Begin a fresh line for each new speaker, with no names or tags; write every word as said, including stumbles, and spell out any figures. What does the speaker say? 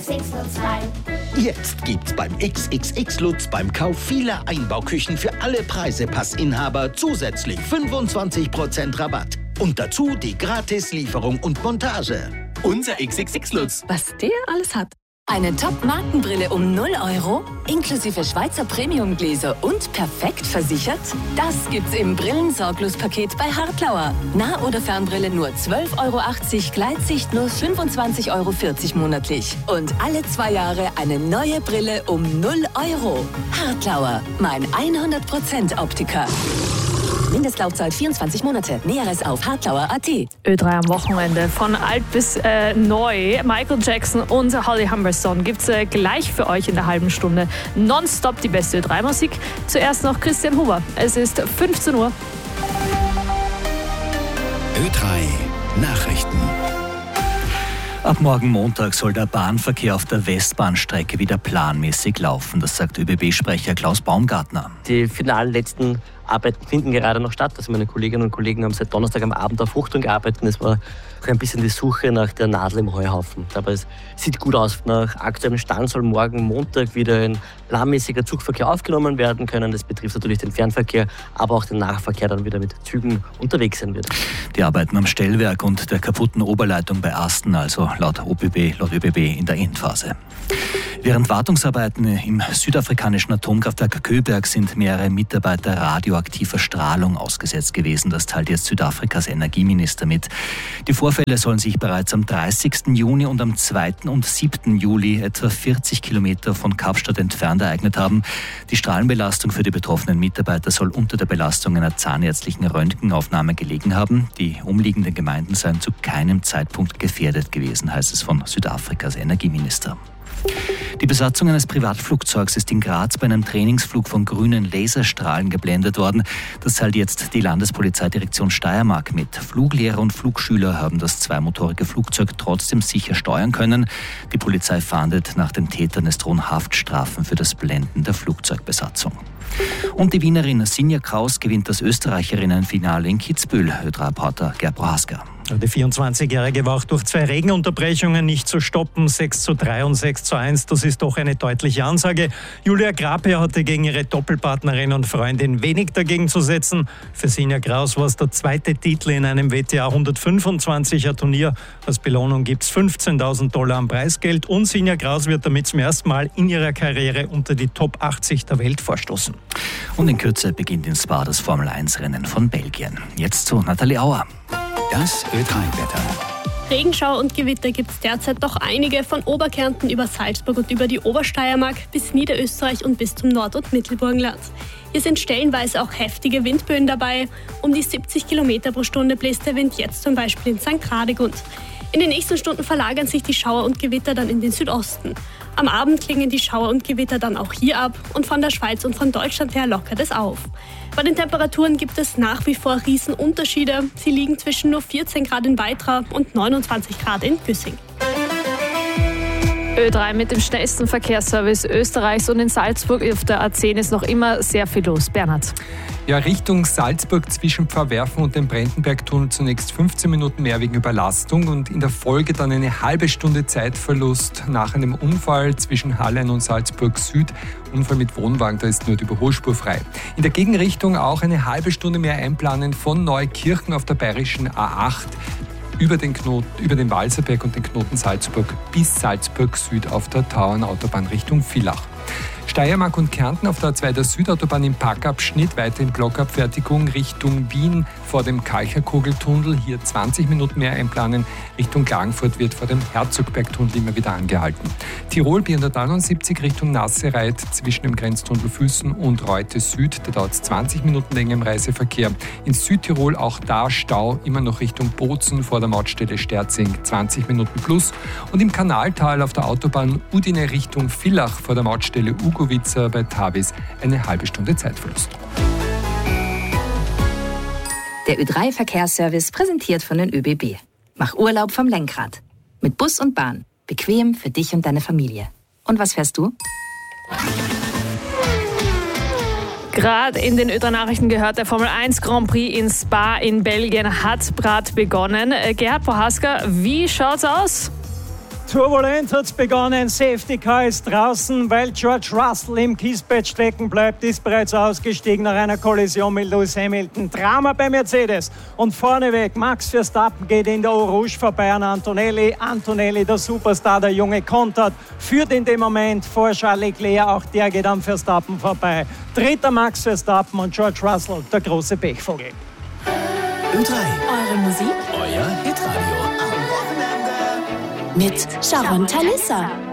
X X Lutz rein.
Jetzt gibt's beim X X X Lutz beim Kauf vieler Einbauküchen für alle Preisepassinhaber zusätzlich fünfundzwanzig Prozent Rabatt. Und dazu die Gratis-Lieferung und Montage.
Unser X X X Lutz.
Was der alles hat. Eine Top-Markenbrille um null Euro, inklusive Schweizer Premiumgläser und perfekt versichert? Das gibt's im Brillensorglos-Paket bei Hartlauer. Nah- oder Fernbrille nur zwölf Euro achtzig, Gleitsicht nur fünfundzwanzig Euro vierzig monatlich. Und alle zwei Jahre eine neue Brille um null Euro. Hartlauer, mein hundert Prozent Optiker. Mindestlaufzeit vierundzwanzig Monate. Näheres auf hartlauer punkt at.
Ö drei am Wochenende. Von alt bis äh, neu. Michael Jackson und Holly Humberstone gibt es äh, gleich für euch in der halben Stunde nonstop die beste Ö drei Musik. Zuerst noch Christian Huber. Es ist fünfzehn Uhr.
Ö drei Nachrichten.
Ab morgen Montag soll der Bahnverkehr auf der Westbahnstrecke wieder planmäßig laufen. Das sagt ÖBB-Sprecher Klaus Baumgartner.
Die finalen letzten Arbeiten finden gerade noch statt. Also meine Kolleginnen und Kollegen haben seit Donnerstag am Abend auf Hochdruck gearbeitet. Es war ein bisschen die Suche nach der Nadel im Heuhaufen. Aber es sieht gut aus. Nach aktuellem Stand soll morgen Montag wieder ein planmäßiger Zugverkehr aufgenommen werden können. Das betrifft natürlich den Fernverkehr, aber auch den Nahverkehr dann wieder mit Zügen unterwegs sein wird.
Die Arbeiten am Stellwerk und der kaputten Oberleitung bei Asten, also laut ÖBB, laut ÖBB in der Endphase. Während Wartungsarbeiten im südafrikanischen Atomkraftwerk Köberg sind mehrere Mitarbeiter radioaktiver Strahlung ausgesetzt gewesen. Das teilt jetzt Südafrikas Energieminister mit. Die Vorfälle sollen sich bereits am dreißigsten Juni und am zweiten und siebten Juli etwa vierzig Kilometer von Kapstadt entfernt ereignet haben. Die Strahlenbelastung für die betroffenen Mitarbeiter soll unter der Belastung einer zahnärztlichen Röntgenaufnahme gelegen haben. Die umliegenden Gemeinden seien zu keinem Zeitpunkt gefährdet gewesen, heißt es von Südafrikas Energieminister. Die Besatzung eines Privatflugzeugs ist in Graz bei einem Trainingsflug von grünen Laserstrahlen geblendet worden. Das teilt jetzt die Landespolizeidirektion Steiermark mit. Fluglehrer und Flugschüler haben das zweimotorige Flugzeug trotzdem sicher steuern können. Die Polizei fahndet nach den Tätern. Es drohen Haftstrafen für das Blenden der Flugzeugbesatzung. Und die Wienerin Sinja Kraus gewinnt das Österreicherinnenfinale in Kitzbühel. Ö drei Reporter Gerd Prohaska.
Die vierundzwanzigjährige war auch durch zwei Regenunterbrechungen nicht zu stoppen. sechs zu drei und sechs zu eins, das ist doch eine deutliche Ansage. Julia Grapia hatte gegen ihre Doppelpartnerin und Freundin wenig dagegen zu setzen. Für Sinja Kraus war es der zweite Titel in einem W T A hundertfünfundzwanziger Turnier. Als Belohnung gibt es fünfzehntausend Dollar an Preisgeld und Sinja Kraus wird damit zum ersten Mal in ihrer Karriere unter die Top achtzig der Welt vorstoßen.
Und in Kürze beginnt in Spa das Formel eins Rennen von Belgien. Jetzt zu Nathalie Auer.
Das Ö drei Wetter.
Regenschauer und Gewitter gibt es derzeit doch einige, von Oberkärnten über Salzburg und über die Obersteiermark bis Niederösterreich und bis zum Nord- und Mittelburgenland. Hier sind stellenweise auch heftige Windböen dabei. Um die siebzig Kilometer pro Stunde bläst der Wind jetzt zum Beispiel in Sankt Radegund. In den nächsten Stunden verlagern sich die Schauer und Gewitter dann in den Südosten. Am Abend klingen die Schauer und Gewitter dann auch hier ab und von der Schweiz und von Deutschland her lockert es auf. Bei den Temperaturen gibt es nach wie vor Riesenunterschiede. Sie liegen zwischen nur vierzehn Grad in Weitra und neunundzwanzig Grad in Güssing.
Ö drei mit dem schnellsten Verkehrsservice Österreichs und in Salzburg auf der A zehn ist noch immer sehr viel los. Bernhard.
Ja, Richtung Salzburg zwischen Pfarrwerfen und dem Brandenbergtunnel zunächst fünfzehn Minuten mehr wegen Überlastung und in der Folge dann eine halbe Stunde Zeitverlust nach einem Unfall zwischen Hallein und Salzburg Süd. Unfall mit Wohnwagen, da ist nur die Überholspur frei. In der Gegenrichtung auch eine halbe Stunde mehr einplanen von Neukirchen auf der bayerischen A acht. Über den, Knoten, über den Walserberg und den Knoten Salzburg bis Salzburg Süd auf der Tauernautobahn Richtung Villach. Steiermark und Kärnten auf der A zwei der Südautobahn im Packabschnitt, weiter in Blockabfertigung Richtung Wien vor dem Kalcherkogeltunnel. Hier zwanzig Minuten mehr einplanen. Richtung Klagenfurt wird vor dem Herzogbergtunnel immer wieder angehalten. Tirol B hundertneunundsiebzig Richtung Nassereit zwischen dem Grenztunnel Füssen und Reute Süd. Da dauert es zwanzig Minuten länger im Reiseverkehr. In Südtirol auch da Stau, immer noch Richtung Bozen vor der Mautstelle Sterzing, zwanzig Minuten plus. Und im Kanaltal auf der Autobahn Udine Richtung Villach vor der Mautstelle Ugovica bei Tavis eine halbe Stunde Zeitverlust.
Der Ö drei Verkehrsservice präsentiert von den ÖBB. Mach Urlaub vom Lenkrad. Mit Bus und Bahn. Bequem für dich und deine Familie. Und was fährst du?
Gerade in den Ö drei Nachrichten gehört, der Formel eins Grand Prix in Spa in Belgien hat gerade begonnen. Gerhard Prohaska, wie schaut's aus?
Turbulent hat's begonnen, Safety Car ist draußen, weil George Russell im Kiesbett stecken bleibt, ist bereits ausgestiegen nach einer Kollision mit Lewis Hamilton. Drama bei Mercedes und vorneweg Max Verstappen geht in der Eau Rouge vorbei an Antonelli. Antonelli, der Superstar, der Junge kontert, führt in dem Moment vor Charles Leclerc, auch der geht am Verstappen vorbei. Dritter Max Verstappen und George Russell, der große Pechvogel.
Ö drei.
Eure Musik
Euer Hitradio.
mit Sharon Talissa.